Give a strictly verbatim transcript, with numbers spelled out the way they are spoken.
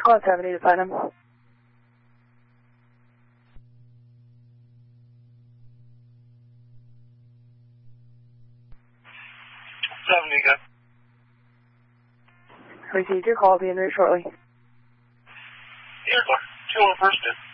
call seventy to find him. seventy, good. Received your call, being ready shortly. Here, two on first,